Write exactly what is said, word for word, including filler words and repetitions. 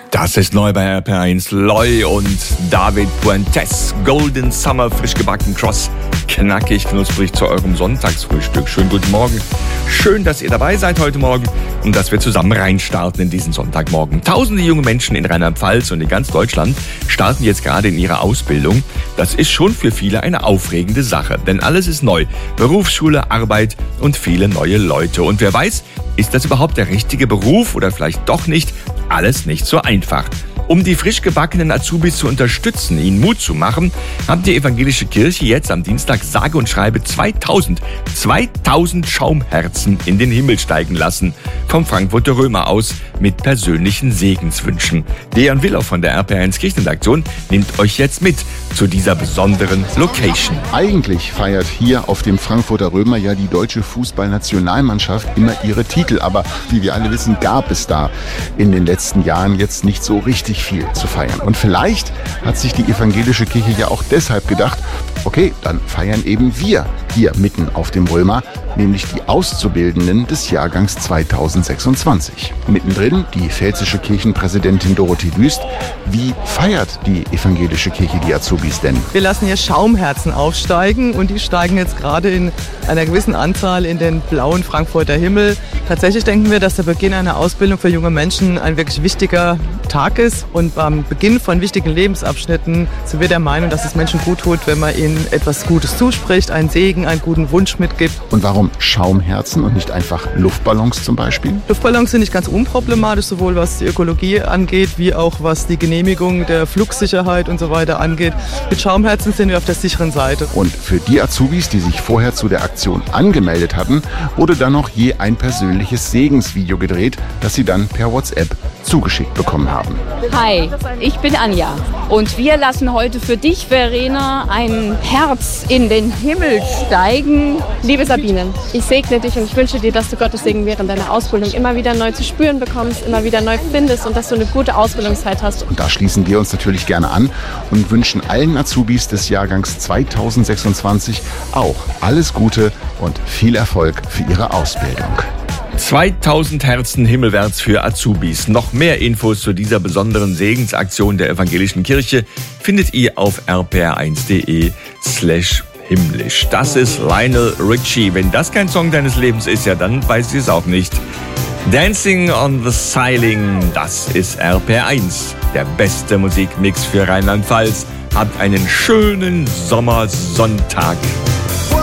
Das ist neu bei R P R eins. Loy und David Puentes. Golden Summer, frisch gebacken Cross. Knackig, knusprig zu eurem Sonntagsfrühstück. Schönen guten Morgen. Schön, dass ihr dabei seid heute Morgen und dass wir zusammen reinstarten in diesen Sonntagmorgen. Tausende junge Menschen in Rheinland-Pfalz und in ganz Deutschland starten jetzt gerade in ihre Ausbildung. Das ist schon für viele eine aufregende Sache, denn alles ist neu. Berufsschule, Arbeit und viele neue Leute. Und wer weiß, ist das überhaupt der richtige Beruf oder vielleicht doch nicht? Alles nicht so einfach. Um die frisch gebackenen Azubis zu unterstützen, ihnen Mut zu machen, hat die evangelische Kirche jetzt am Dienstag sage und schreibe zweitausend, zweitausend Schaumherzen in den Himmel steigen lassen. Vom Frankfurter Römer aus mit persönlichen Segenswünschen. Dejan Willow von der R P R eins Kirchenredaktion nimmt euch jetzt mit zu dieser besonderen Location. Eigentlich feiert hier auf dem Frankfurter Römer ja die deutsche Fußballnationalmannschaft immer ihre Titel. Aber wie wir alle wissen, gab es da in den letzten Jahren jetzt nicht so richtig viel zu feiern. Und vielleicht hat sich die evangelische Kirche ja auch deshalb gedacht, okay, dann feiern eben wir hier mitten auf dem Römer, nämlich die Auszubildenden des Jahrgangs zweitausendsechsundzwanzig. Mittendrin die pfälzische Kirchenpräsidentin Dorothee Wüst. Wie feiert die evangelische Kirche die Azubis denn? Wir lassen hier Schaumherzen aufsteigen und die steigen jetzt gerade in einer gewissen Anzahl in den blauen Frankfurter Himmel. Tatsächlich denken wir, dass der Beginn einer Ausbildung für junge Menschen ein wirklich wichtiger Tag ist und beim Beginn von wichtigen Lebensabschnitten sind wir der Meinung, dass es Menschen gut tut, wenn man ihnen etwas Gutes zuspricht, einen Segen, einen guten Wunsch mitgibt. Und warum Schaumherzen und nicht einfach Luftballons zum Beispiel? Luftballons sind nicht ganz unproblematisch, sowohl was die Ökologie angeht, wie auch was die Genehmigung der Flugsicherheit und so weiter angeht. Mit Schaumherzen sind wir auf der sicheren Seite. Und für die Azubis, die sich vorher zu der Aktion angemeldet hatten, wurde dann noch je ein persönliches Segensvideo gedreht, das sie dann per WhatsApp zugeschickt bekommen haben. Hi, ich bin Anja und wir lassen heute für dich, Verena, ein Herz in den Himmel steigen. Liebe Sabine, ich segne dich und ich wünsche dir, dass du Gottes Segen während deiner Ausbildung immer wieder neu zu spüren bekommst, immer wieder neu findest und dass du eine gute Ausbildungszeit hast. Und da schließen wir uns natürlich gerne an und wünschen allen Azubis des Jahrgangs zweitausendsechsundzwanzig auch alles Gute und viel Erfolg für ihre Ausbildung. zweitausend Herzen himmelwärts für Azubis. Noch mehr Infos zu dieser besonderen Segensaktion der evangelischen Kirche findet ihr auf r p r eins punkt d e slash himmlisch. Das ist Lionel Richie. Wenn das kein Song deines Lebens ist, ja, dann weiß ich es auch nicht. Dancing on the Ceiling, das ist R P R eins. Der beste Musikmix für Rheinland-Pfalz. Habt einen schönen Sommersonntag.